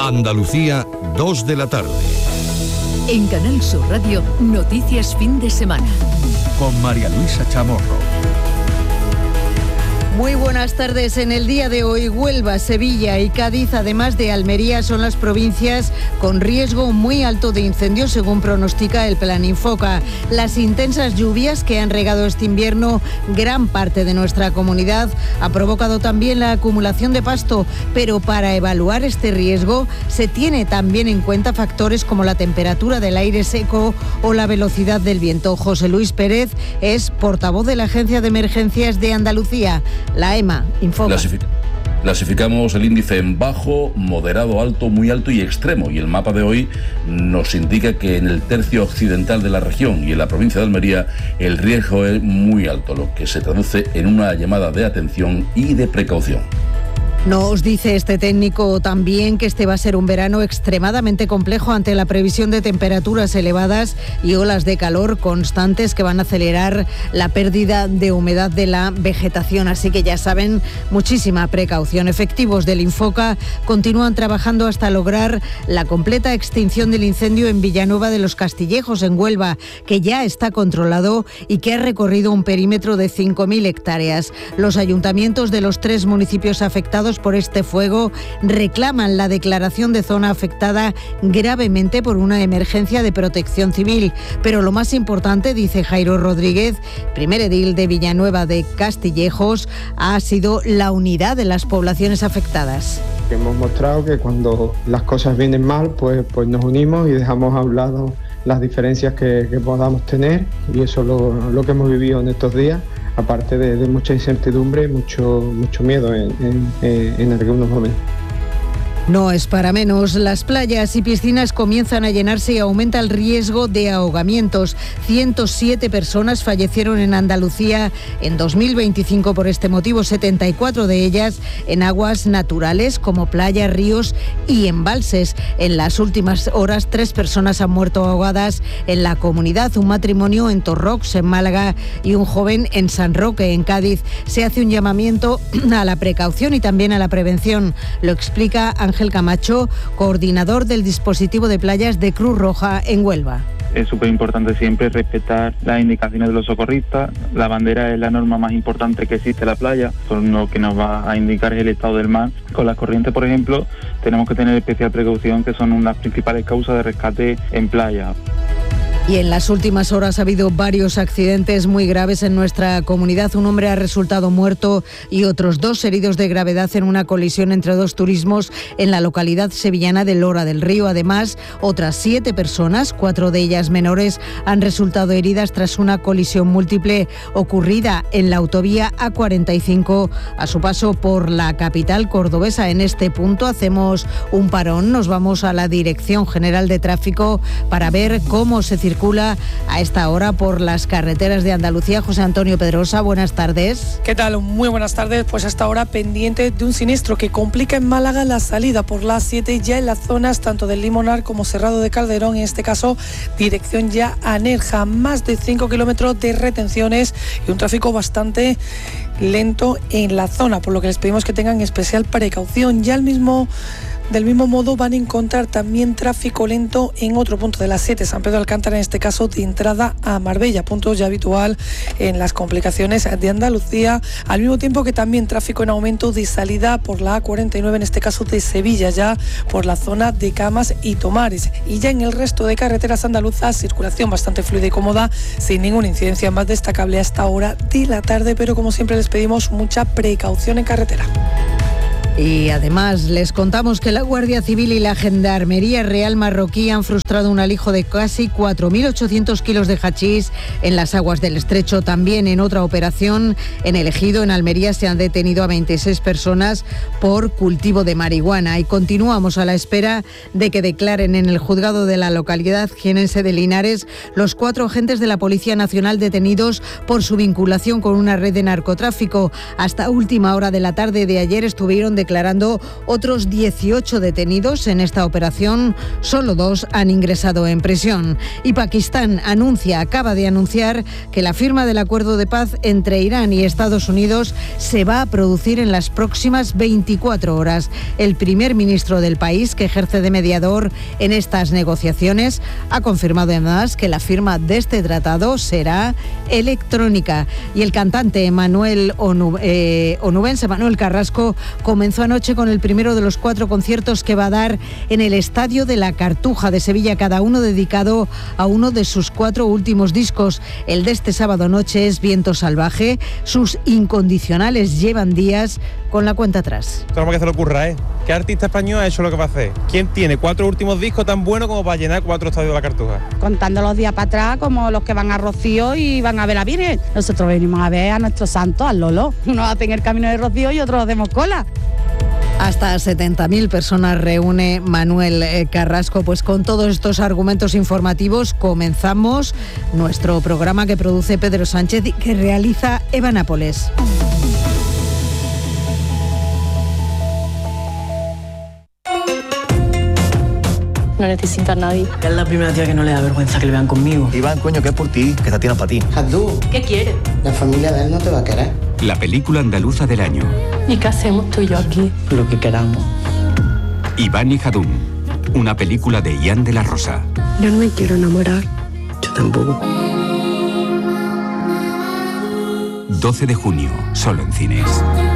Andalucía, 2 de la tarde. En Canal Sur Radio, Noticias Fin de Semana. Con María Luisa Chamorro. Muy buenas tardes. En el día de hoy, Huelva, Sevilla y Cádiz, además de Almería, son las provincias con riesgo muy alto de incendios, según pronostica el Plan Infoca. Las intensas lluvias que han regado este invierno gran parte de nuestra comunidad ha provocado también la acumulación de pasto, pero para evaluar este riesgo se tiene también en cuenta factores como la temperatura del aire seco o la velocidad del viento. José Luis Pérez es portavoz de la Agencia de Emergencias de Andalucía. La EMA informa. Clasificamos el índice en bajo, moderado, alto, muy alto y extremo. Y el mapa de hoy nos indica que en el tercio occidental de la región y en la provincia de Almería el riesgo es muy alto, lo que se traduce en una llamada de atención y de precaución. Nos dice este técnico también que este va a ser un verano extremadamente complejo ante la previsión de temperaturas elevadas y olas de calor constantes que van a acelerar la pérdida de humedad de la vegetación. Así que ya saben, muchísima precaución. Efectivos del Infoca continúan trabajando hasta lograr la completa extinción del incendio en Villanueva de los Castillejos, en Huelva, que ya está controlado y que ha recorrido un perímetro de 5.000 hectáreas. Los ayuntamientos de los 3 municipios afectados por este fuego reclaman la declaración de zona afectada gravemente por una emergencia de protección civil. Pero lo más importante, dice Jairo Rodríguez, primer edil de Villanueva de Castillejos, ha sido la unidad de las poblaciones afectadas. Hemos mostrado que cuando las cosas vienen mal, pues nos unimos y dejamos a un lado las diferencias que podamos tener, y eso es lo que hemos vivido en estos días. Aparte de mucha incertidumbre, mucho miedo en algunos momentos. No es para menos. Las playas y piscinas comienzan a llenarse y aumenta el riesgo de ahogamientos. 107 personas fallecieron en Andalucía en 2025 por este motivo, 74 de ellas en aguas naturales como playas, ríos y embalses. En las últimas horas, 3 personas han muerto ahogadas en la comunidad, un matrimonio en Torrox, en Málaga, y un joven en San Roque, en Cádiz. Se hace un llamamiento a la precaución y también a la prevención. Lo explica Ángel Camacho, coordinador del dispositivo de playas de Cruz Roja en Huelva. Es súper importante siempre respetar las indicaciones de los socorristas. La bandera es la norma más importante que existe en la playa, por lo que nos va a indicar el estado del mar. Con las corrientes, por ejemplo, tenemos que tener especial precaución, que son unas principales causas de rescate en playa. Y en las últimas horas ha habido varios accidentes muy graves en nuestra comunidad. Un hombre ha resultado muerto y otros 2 heridos de gravedad en una colisión entre 2 turismos en la localidad sevillana de Lora del Río. Además, otras 7 personas, 4 de ellas menores, han resultado heridas tras una colisión múltiple ocurrida en la autovía A45 a su paso por la capital cordobesa. En este punto hacemos un parón, nos vamos a la Dirección General de Tráfico para ver cómo se circula a esta hora por las carreteras de Andalucía. José Antonio Pedrosa, buenas tardes. ¿Qué tal? Muy buenas tardes. Pues hasta ahora pendiente de un siniestro que complica en Málaga la salida por la A7 ya en las zonas tanto del Limonar como Cerrado de Calderón, en este caso dirección ya a Nerja. Más de 5 kilómetros de retenciones y un tráfico bastante lento en la zona, por lo que les pedimos que tengan especial precaución. Del mismo modo van a encontrar también tráfico lento en otro punto de la 7, San Pedro Alcántara, en este caso de entrada a Marbella, punto ya habitual en las complicaciones de Andalucía, al mismo tiempo que también tráfico en aumento de salida por la A49, en este caso de Sevilla, ya por la zona de Camas y Tomares. Y ya en el resto de carreteras andaluzas, circulación bastante fluida y cómoda, sin ninguna incidencia más destacable hasta hora de la tarde, pero como siempre les pedimos mucha precaución en carretera. Y además les contamos que la Guardia Civil y la Gendarmería Real marroquí han frustrado un alijo de casi 4.800 kilos de hachís en las aguas del Estrecho. También en otra operación en el Ejido, en Almería, se han detenido a 26 personas por cultivo de marihuana. Y continuamos a la espera de que declaren en el juzgado de la localidad jienense de Linares los 4 agentes de la Policía Nacional detenidos por su vinculación con una red de narcotráfico. Hasta última hora de la tarde de ayer estuvieron declarando otros 18 detenidos en esta operación. Solo 2 han ingresado en prisión. Y Pakistán acaba de anunciar que la firma del acuerdo de paz entre Irán y Estados Unidos se va a producir en las próximas 24 horas. El primer ministro del país, que ejerce de mediador en estas negociaciones, ha confirmado además que la firma de este tratado será electrónica. Y el cantante onubense Manuel Carrasco comenzó anoche con el primero de los 4 conciertos que va a dar en el Estadio de la Cartuja de Sevilla, cada uno dedicado a uno de sus 4 últimos discos. El de este sábado noche es Viento Salvaje. Sus Incondicionales llevan días con la cuenta atrás. Esto que se le ocurra, ¿eh? ¿Qué artista español ha hecho lo que va a hacer? ¿Quién tiene 4 últimos discos tan buenos como para llenar 4 estadios de la Cartuja? Contando los días para atrás, como los que van a Rocío y van a ver a la Virgen. Nosotros venimos a ver a nuestro santo, al Lolo. Unos hacen el camino de Rocío y otros hacemos cola. Hasta 70.000 personas reúne Manuel Carrasco. Pues con todos estos argumentos informativos comenzamos nuestro programa que produce Pedro Sánchez y que realiza Eva Nápoles. No necesito a nadie. Es la primera tía que no le da vergüenza que le vean conmigo. Iván, coño, que es por ti, que esta tía no es para ti. Abdú, ¿qué quieres? La familia de él no te va a querer. La película andaluza del año. ¿Y qué hacemos tú y yo aquí? Lo que queramos. Iván y Jadún, una película de Ian de la Rosa. Yo no me quiero enamorar. Yo tampoco. 12 de junio, solo en cines.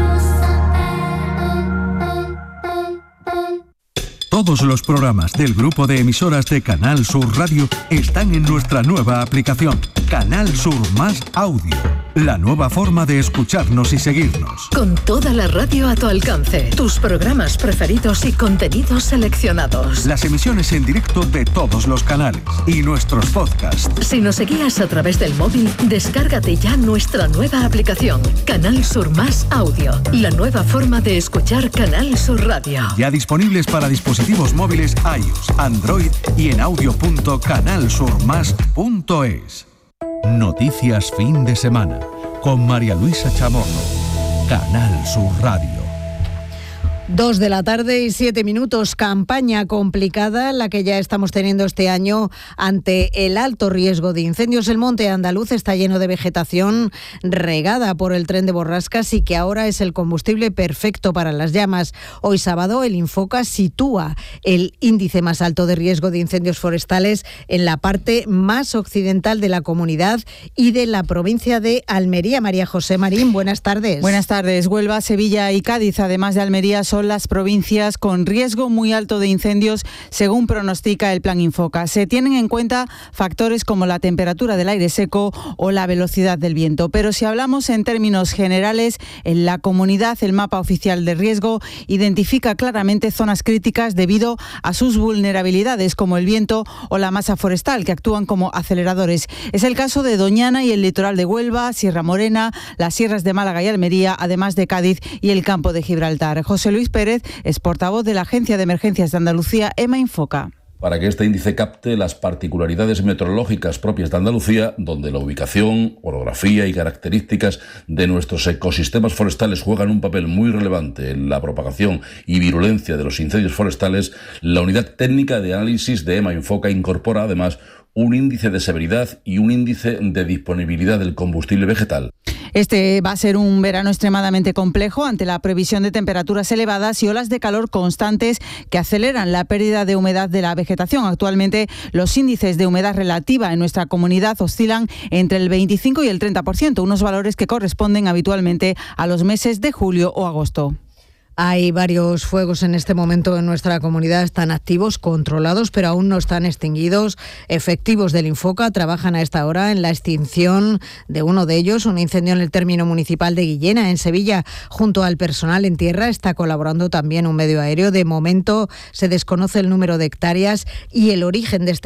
Todos los programas del grupo de emisoras de Canal Sur Radio están en nuestra nueva aplicación, Canal Sur Más Audio. La nueva forma de escucharnos y seguirnos. Con toda la radio a tu alcance, tus programas preferidos y contenidos seleccionados. Las emisiones en directo de todos los canales y nuestros podcasts. Si nos seguías a través del móvil, descárgate ya nuestra nueva aplicación, Canal Sur Más Audio. La nueva forma de escuchar Canal Sur Radio. Ya disponibles para dispositivos móviles iOS, Android y en audio.canalsurmas.es. Noticias fin de semana con María Luisa Chamorro. Canal Sur Radio. 2 de la tarde y 7 minutos. Campaña complicada la que ya estamos teniendo este año ante el alto riesgo de incendios. El monte andaluz está lleno de vegetación regada por el tren de borrascas y que ahora es el combustible perfecto para las llamas. Hoy sábado el Infoca sitúa el índice más alto de riesgo de incendios forestales en la parte más occidental de la comunidad y de la provincia de Almería. María José Marín, buenas tardes. Buenas tardes. Huelva, Sevilla y Cádiz, además de Almería, son las provincias con riesgo muy alto de incendios, según pronostica el Plan Infoca. Se tienen en cuenta factores como la temperatura del aire seco o la velocidad del viento. Pero si hablamos en términos generales, en la comunidad el mapa oficial de riesgo identifica claramente zonas críticas debido a sus vulnerabilidades, como el viento o la masa forestal, que actúan como aceleradores. Es el caso de Doñana y el litoral de Huelva, Sierra Morena, las sierras de Málaga y Almería, además de Cádiz y el campo de Gibraltar. José Luis Pérez es portavoz de la Agencia de Emergencias de Andalucía, EMA Infoca. Para que este índice capte las particularidades meteorológicas propias de Andalucía, donde la ubicación, orografía y características de nuestros ecosistemas forestales juegan un papel muy relevante en la propagación y virulencia de los incendios forestales, la unidad técnica de análisis de EMA Infoca incorpora además un índice de severidad y un índice de disponibilidad del combustible vegetal. Este va a ser un verano extremadamente complejo ante la previsión de temperaturas elevadas y olas de calor constantes que aceleran la pérdida de humedad de la vegetación. Actualmente los índices de humedad relativa en nuestra comunidad oscilan entre el 25 y el 30%, unos valores que corresponden habitualmente a los meses de julio o agosto. Hay varios fuegos en este momento en nuestra comunidad, están activos, controlados, pero aún no están extinguidos. Efectivos del Infoca trabajan a esta hora en la extinción de uno de ellos, un incendio en el término municipal de Guillena, en Sevilla. Junto al personal en tierra está colaborando también un medio aéreo. De momento se desconoce el número de hectáreas y el origen de este